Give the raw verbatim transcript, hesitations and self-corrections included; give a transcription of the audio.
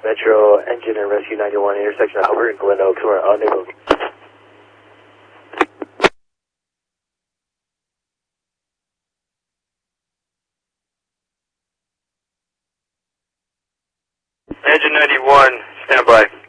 Metro Engine and Rescue ninety-one, intersection of Albert and Glen Oaks. We're unable. Engine ninety-one, stand by.